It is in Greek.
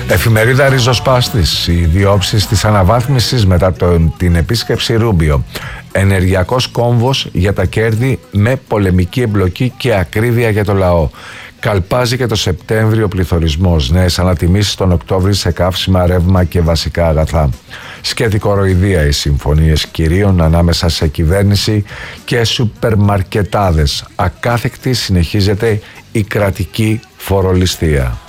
Εφημερίδα Ριζοσπάστης. Οι διώψεις της αναβάθμισης μετά την επίσκεψη Ρούμπιο. Ενεργειακός κόμβος για τα κέρδη με πολεμική εμπλοκή και ακρίβεια για το λαό. Καλπάζει και το Σεπτέμβριο πληθωρισμός. Νέες ανατιμήσεις τον Οκτώβριο σε καύσιμα, ρεύμα και βασικά αγαθά. Σκέτη κοροϊδία οι συμφωνίες κυρίων ανάμεσα σε κυβέρνηση και σούπερ μαρκετάδες. Ακάθεκτη συνεχίζεται η κρατική φορολιστία.